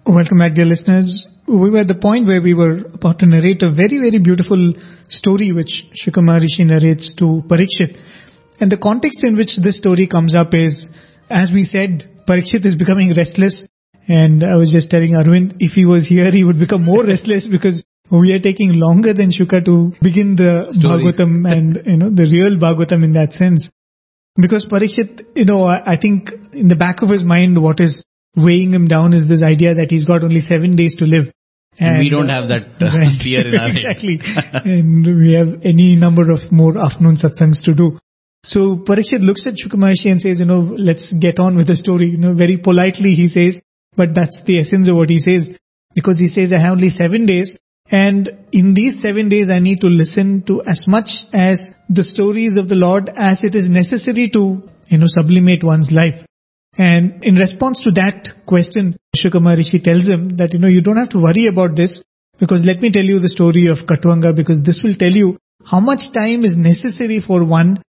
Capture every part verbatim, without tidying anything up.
Welcome back, dear listeners. We were at the point where we were about to narrate a very, very beautiful story which Shukra Maharishi narrates to Parikshit. And the context in which this story comes up is, as we said, Parikshit is becoming restless. And I was just telling Arvind, if he was here, he would become more restless because we are taking longer than Shukra to begin the Stories. Bhagavatam and, you know, the real Bhagavatam in that sense. Because Parikshit, you know, I think in the back of his mind, what is weighing him down is this idea that he's got only seven days to live. And, and we don't uh, have that uh, right. fear in our heads. Exactly. And we have any number of more afternoon satsangs to do. So Parikshit looks at Shukra Maharishi and says, you know, let's get on with the story. You know, very politely he says, but that's the essence of what he says. Because he says, I have only seven days. And in these seven days, I need to listen to as much as the stories of the Lord as it is necessary to, you know, sublimate one's life. And in response to that question, Shukra Maharishi tells him that, you know, you don't have to worry about this, because let me tell you the story of Khatvanga, because this will tell you how much time is necessary for one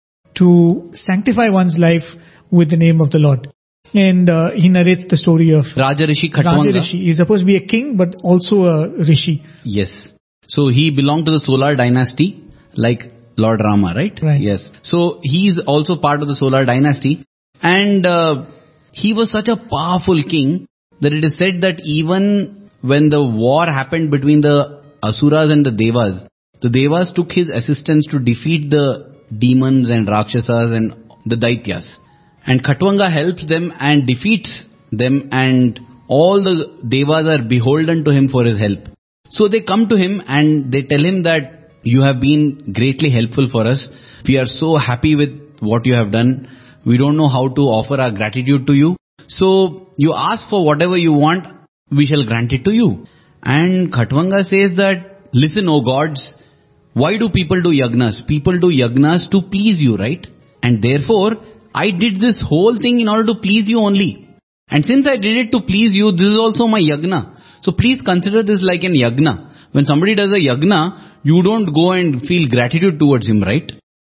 to sanctify one's life with the name of the Lord. And uh, he narrates the story of Rajarishi Khatvanga. Rajarishi. He's supposed to be a king, but also a rishi. Yes. So he belonged to the Solar dynasty, like Lord Rama, right? Right. Yes. So he's also part of the Solar dynasty. And uh, he was such a powerful king that it is said that even when the war happened between the Asuras and the Devas, the Devas took his assistance to defeat the demons and Rakshasas and the Daityas. And Khatvanga helps them and defeats them, and all the Devas are beholden to him for his help. So they come to him and they tell him that you have been greatly helpful for us. We are so happy with what you have done. We don't know how to offer our gratitude to you. So you ask for whatever you want, we shall grant it to you. And Khatvanga says that, listen, O gods, why do people do yagnas? People do yagnas to please you, right? And therefore, I did this whole thing in order to please you only. And since I did it to please you, this is also my yagna. So please consider this like an yagna. When somebody does a yagna, you don't go and feel gratitude towards him, right?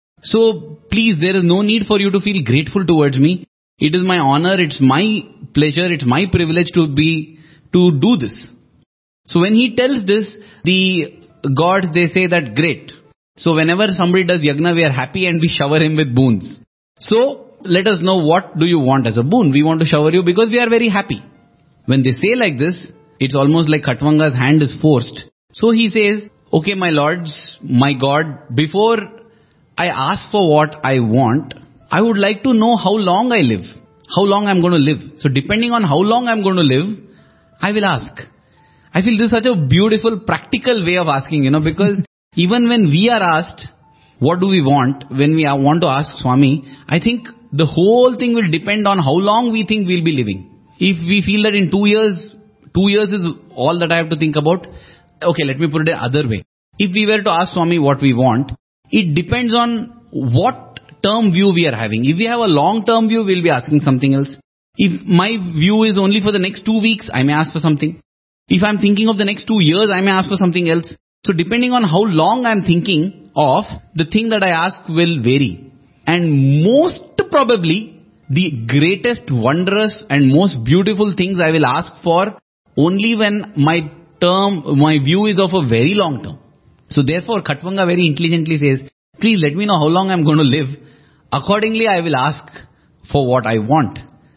So please, there is no need for you to feel grateful towards me. It is my honor, it's my pleasure, it's my privilege to be, to do this. So when he tells this, the gods, they say that great. So whenever somebody does yagna, we are happy and we shower him with boons. So let us know, what do you want as a boon? We want to shower you because we are very happy. When they say like this, it's almost like Khatvanga's hand is forced. So he says, okay, my lords, my God, before I ask for what I want, I would like to know how long I live, how long I'm going to live. So depending on how long I'm going to live, I will ask. I feel this is such a beautiful, practical way of asking, you know, because even when we are asked, what do we want? When we want to ask Swami, I think the whole thing will depend on how long we think we'll be living. If we feel that in two years, two years is all that I have to think about, okay, let me put it the other way. If we were to ask Swami what we want, it depends on what term view we are having. If we have a long-term view, we'll be asking something else. If my view is only for the next two weeks, I may ask for something. If I'm thinking of the next two years, I may ask for something else. So depending on how long I'm thinking of, the thing that I ask will vary. And most probably, the greatest, wondrous and most beautiful things I will ask for only when my term, my view is of a very long term. So therefore, Khatvanga very intelligently says, please let me know how long I'm going to live. Accordingly, I will ask for what I want.